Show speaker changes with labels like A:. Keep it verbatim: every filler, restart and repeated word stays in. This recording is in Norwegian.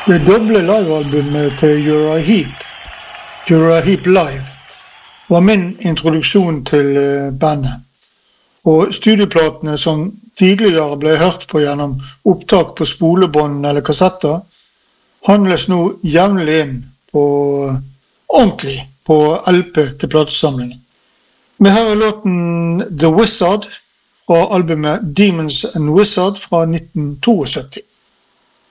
A: Det doble livealbumet til Uriah Heep, Uriah Heep Live, var min introduksjon til bandet. Og studieplatene som tidligere ble hørt på gjennom opptak på spolebånd eller kassetter, handles nå jevnlig inn på ordentlig på L P til platesamlingen. Vi hører låten The Wizard fra albumet Demons and Wizard fra nitten syttito.